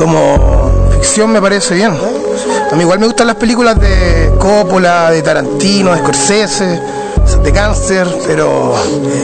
como ficción me parece bien. A mí igual me gustan las películas de Coppola, de Tarantino, de Scorsese, de Cáncer, pero